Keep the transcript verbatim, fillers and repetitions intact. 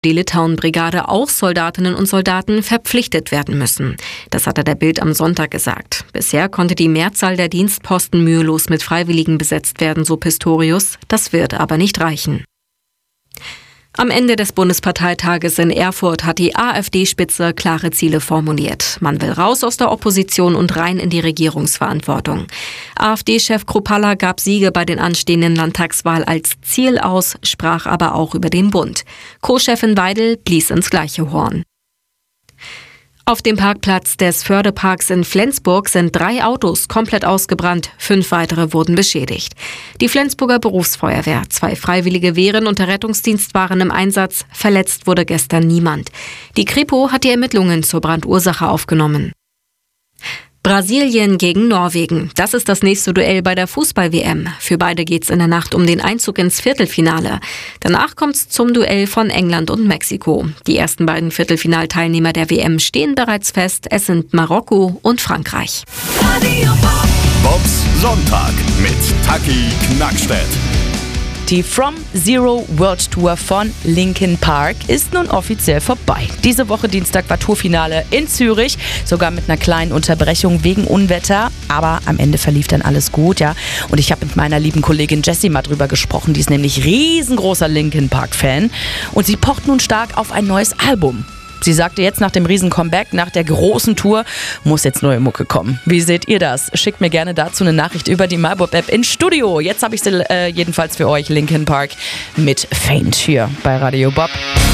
die Litauen-Brigade auch Soldatinnen und Soldaten verpflichtet werden müssen. Das hat er der Bild am Sonntag gesagt. Bisher konnte die Mehrzahl der Dienstposten mühelos mit Freiwilligen besetzt werden, so Pistorius. Das wird aber nicht reichen. Am Ende des Bundesparteitages in Erfurt hat die AfD-Spitze klare Ziele formuliert. Man will raus aus der Opposition und rein in die Regierungsverantwortung. AfD-Chef Kruppalla gab Siege bei den anstehenden Landtagswahlen als Ziel aus, sprach aber auch über den Bund. Co-Chefin Weidel blies ins gleiche Horn. Auf dem Parkplatz des Fördeparks in Flensburg sind drei Autos komplett ausgebrannt, fünf weitere wurden beschädigt. Die Flensburger Berufsfeuerwehr, zwei freiwillige Wehren und der Rettungsdienst waren im Einsatz, verletzt wurde gestern niemand. Die Kripo hat die Ermittlungen zur Brandursache aufgenommen. Brasilien gegen Norwegen. Das ist das nächste Duell bei der Fußball-W M. Für beide geht's in der Nacht um den Einzug ins Viertelfinale. Danach kommt's zum Duell von England und Mexiko. Die ersten beiden Viertelfinalteilnehmer der W M stehen bereits fest. Es sind Marokko und Frankreich. Bobs Sonntag mit Taki Knackstedt. Die From Zero World Tour von Linkin Park ist nun offiziell vorbei. Diese Woche Dienstag war Tourfinale in Zürich, sogar mit einer kleinen Unterbrechung wegen Unwetter. Aber am Ende verlief dann alles gut, ja. Und ich habe mit meiner lieben Kollegin Jessie mal drüber gesprochen. Die ist nämlich riesengroßer Linkin Park-Fan. Und sie pocht nun stark auf ein neues Album. Sie sagte, jetzt nach dem Riesen-Comeback, nach der großen Tour, muss jetzt neue Mucke kommen. Wie seht ihr das? Schickt mir gerne dazu eine Nachricht über die MyBob-App ins Studio. Jetzt habe ich sie äh, jedenfalls für euch, Linkin Park mit Faint hier bei Radio Bob.